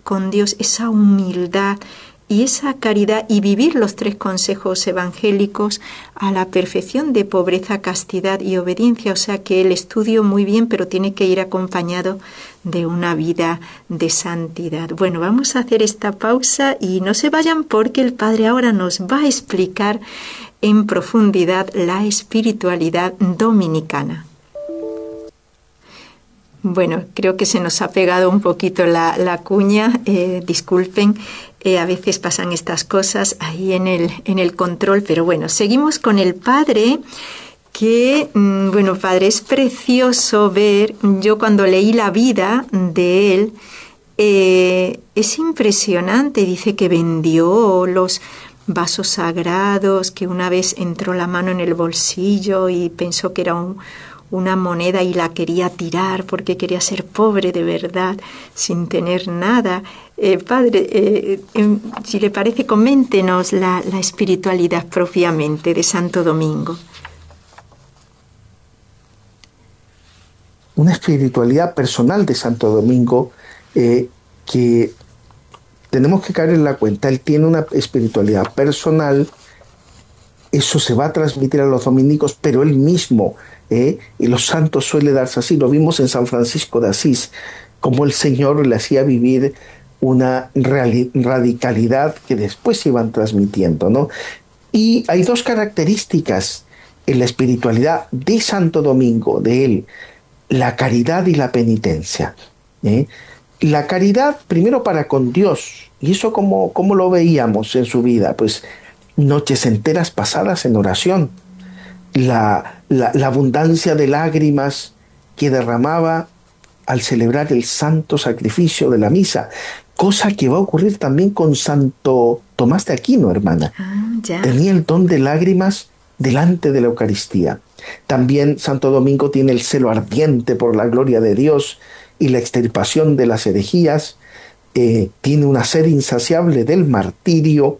con Dios, esa humildad y esa caridad y vivir los 3 consejos evangélicos a la perfección de pobreza, castidad y obediencia. O sea que el estudio muy bien, pero tiene que ir acompañado de una vida de santidad. Bueno, vamos a hacer esta pausa y no se vayan porque el Padre ahora nos va a explicar en profundidad la espiritualidad dominicana. Bueno, creo que se nos ha pegado un poquito la cuña, disculpen, a veces pasan estas cosas ahí en el control, pero bueno, seguimos con el Padre, que, bueno, Padre, es precioso ver, yo cuando leí la vida de él, es impresionante, dice que vendió los vasos sagrados, que una vez entró la mano en el bolsillo y pensó que era una moneda y la quería tirar porque quería ser pobre de verdad, sin tener nada. Padre, si le parece, coméntenos la espiritualidad propiamente de Santo Domingo. Una espiritualidad personal de Santo Domingo que tenemos que caer en la cuenta. Él tiene una espiritualidad personal. Eso se va a transmitir a los dominicos, pero él mismo, y los santos suele darse así. Lo vimos en San Francisco de Asís, como el Señor le hacía vivir una radicalidad que después se iban transmitiendo, ¿no? Y hay 2 características en la espiritualidad de Santo Domingo, de él: la caridad y la penitencia. La caridad, primero, para con Dios. ¿Y eso cómo lo veíamos en su vida? Pues noches enteras pasadas en oración, la abundancia de lágrimas que derramaba al celebrar el santo sacrificio de la misa, cosa que va a ocurrir también con Santo Tomás de Aquino, hermana. Tenía el don de lágrimas delante de la Eucaristía. También Santo Domingo tiene el celo ardiente por la gloria de Dios y la extirpación de las herejías, tiene una sed insaciable del martirio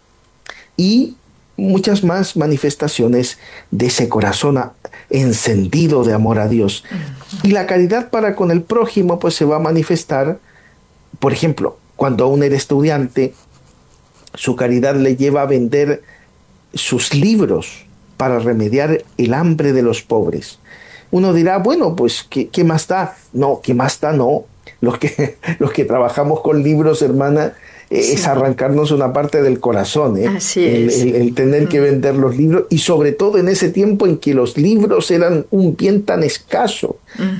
y muchas más manifestaciones de ese corazón encendido de amor a Dios. Y la caridad para con el prójimo pues se va a manifestar, por ejemplo, cuando aún era estudiante, su caridad le lleva a vender sus libros para remediar el hambre de los pobres. Uno dirá, bueno, pues, ¿qué más da? No, ¿qué más da? No. Los que trabajamos con libros, hermana, sí, es arrancarnos una parte del corazón, Así es. El tener que vender los libros, y sobre todo en ese tiempo en que los libros eran un bien tan escaso.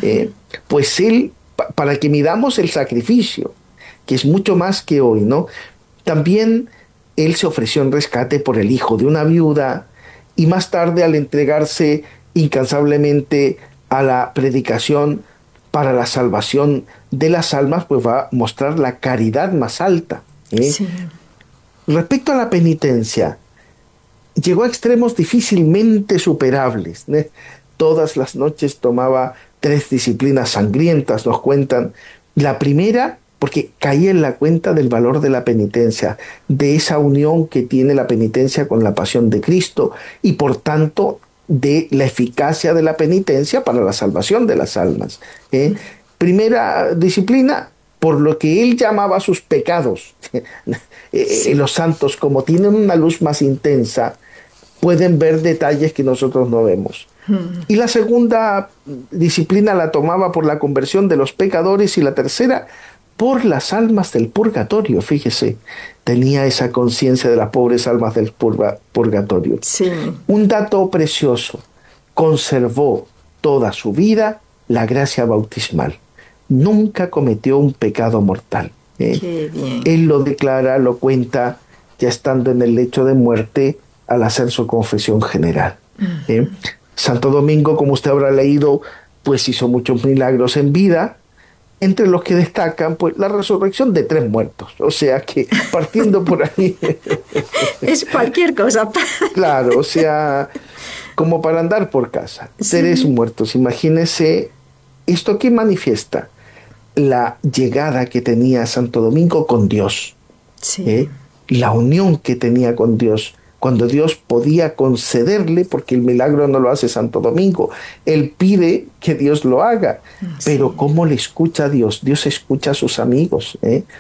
Pues él, para que midamos el sacrificio, que es mucho más que hoy, ¿no? También él se ofreció en rescate por el hijo de una viuda, y más tarde, al entregarse incansablemente a la predicación para la salvación de las almas, pues va a mostrar la caridad más alta. Sí. Respecto a la penitencia, llegó a extremos difícilmente superables. Todas las noches tomaba 3 disciplinas sangrientas, nos cuentan. La primera, porque caía en la cuenta del valor de la penitencia, de esa unión que tiene la penitencia con la pasión de Cristo, y por tanto de la eficacia de la penitencia para la salvación de las almas. Primera disciplina, por lo que él llamaba sus pecados. Sí. Los santos, como tienen una luz más intensa, pueden ver detalles que nosotros no vemos. Y la segunda disciplina la tomaba por la conversión de los pecadores, y la tercera por las almas del purgatorio. Fíjese, tenía esa conciencia de las pobres almas del purgatorio. Sí. Un dato precioso: conservó toda su vida la gracia bautismal. Nunca cometió un pecado mortal. Qué bien. Él lo declara, lo cuenta, ya estando en el lecho de muerte, al hacer su confesión general. Santo Domingo, como usted habrá leído, pues hizo muchos milagros en vida, entre los que destacan pues la resurrección de 3 muertos. O sea que, partiendo por ahí... es cualquier cosa. Claro, o sea, como para andar por casa. Sí. 3 muertos. Imagínese esto que manifiesta la llegada que tenía Santo Domingo con Dios. Sí. La unión que tenía con Dios, cuando Dios podía concederle, porque el milagro no lo hace Santo Domingo, él pide que Dios lo haga. Sí. Pero ¿cómo le escucha a Dios? Dios escucha a sus amigos,